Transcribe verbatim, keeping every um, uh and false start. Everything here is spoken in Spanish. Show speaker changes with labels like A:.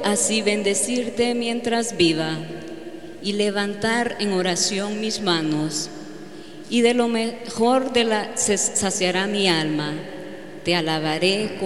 A: así bendecirte mientras viva y levantar en oración mis manos, y de lo mejor de la se saciará mi alma. Te alabaré